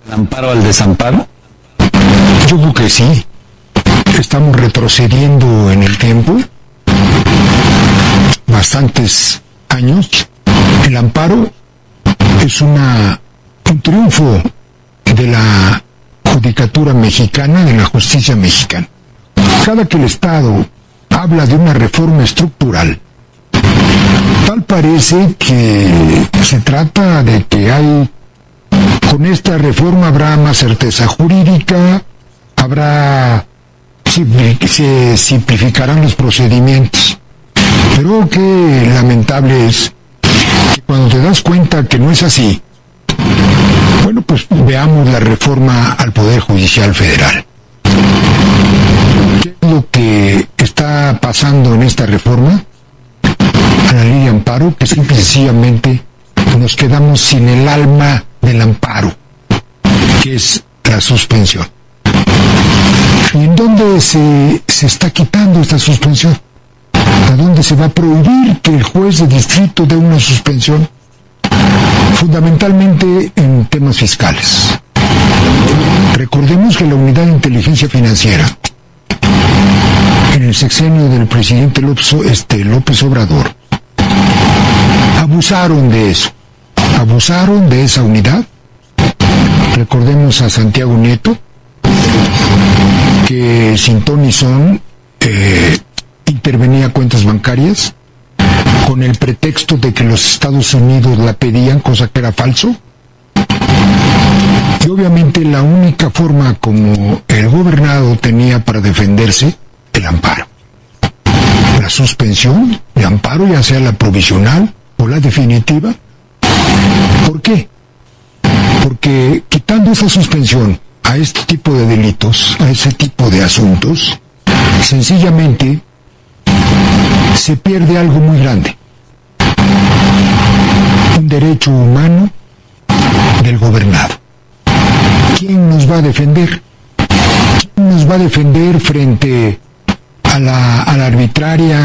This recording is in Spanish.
¿Amparo al desamparo? Yo creo que sí. Estamos retrocediendo en el tiempo bastantes años. El amparo es un triunfo de la judicatura mexicana, de la justicia mexicana. Cada que el Estado habla de una reforma estructural, tal parece que se trata de que con esta reforma habrá más certeza jurídica, se simplificarán los procedimientos. Pero qué lamentable es que cuando te das cuenta que no es así, bueno, pues veamos la reforma al Poder Judicial Federal. ¿Qué es lo que está pasando en esta reforma a la ley de amparo? Que simple y sencillamente nos quedamos sin el alma del amparo, que es la suspensión. ¿Y en dónde se está quitando esta suspensión? ¿A dónde se va a prohibir que el juez de distrito dé una suspensión? Fundamentalmente en temas fiscales. Recordemos que la Unidad de Inteligencia Financiera, en el sexenio del presidente López Obrador, abusaron de eso. Abusaron de esa unidad. Recordemos a Santiago Nieto, que sin ton ni son intervenía cuentas bancarias con el pretexto de que los Estados Unidos la pedían, cosa que era falso. Y obviamente la única forma como el gobernado tenía para defenderse, el amparo. La suspensión de amparo, ya sea la provisional o la definitiva. ¿Por qué? Porque quitando esa suspensión a este tipo de delitos, a ese tipo de asuntos, sencillamente se pierde algo muy grande. Un derecho humano del gobernado. ¿Quién nos va a defender? ¿Quién nos va a defender frente a la arbitraria